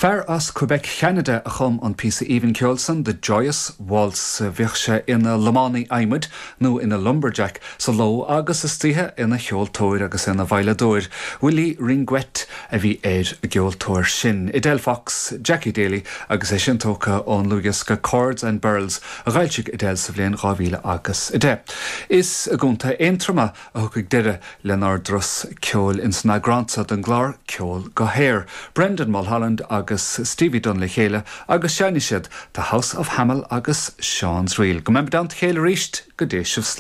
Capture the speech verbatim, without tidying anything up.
Fair as Quebec Canada a chum an písa Even Kjolson, the Joyous Waltz bhíoh in a Lomani Aimid, nó in a Lumberjack, sa lo agus is títhe in a cheoltóir agus in a bhailedóir. Willie Ringwet a bhí éir a geoltóir sin. Idel Fox, Jackie Daly agus é sin tóca ón lugas go Chords and Burls a ghailteach Idel sa bhliain gábhíle agus ide. Is a gúnta éontrama a thugad deire lenar dros ceol in sna grantsa den glár ceol go héir. Brendan Mulholland agus Stevie Dunley chéile agus seanisiad the House of Hamel agus Sean's Reel. Go member down to chéile ríist go dé sibh